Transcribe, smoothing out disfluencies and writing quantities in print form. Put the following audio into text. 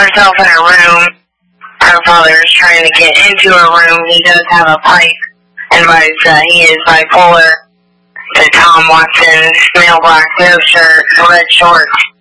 herself in her room. Her father is trying to get into her room. He does have a pipe, and he is bipolar. The Tom Watson, male black, no shirt, red shorts.